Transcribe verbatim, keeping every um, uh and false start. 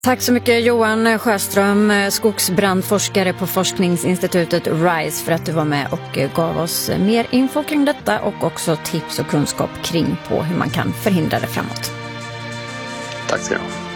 Tack så mycket Johan Sjöström, skogsbrandforskare på forskningsinstitutet RISE, för att du var med och gav oss mer info kring detta och också tips och kunskap kring på hur man kan förhindra det framåt. Tack ska du ha.